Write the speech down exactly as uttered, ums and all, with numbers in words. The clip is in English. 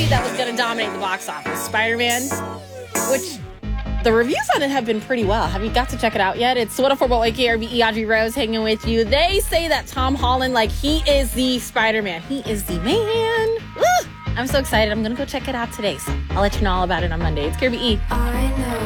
that was going to dominate the box office. Spider-Man, which the reviews on it have been pretty well. Have you got to check it out yet? It's one oh four point one K R B E, Audrey Rose hanging with you. They say that Tom Holland, like, he is the Spider-Man. He is the man. Woo! I'm so excited. I'm going to go check it out today. So I'll let you know all about it on Monday. It's K R B E. I know.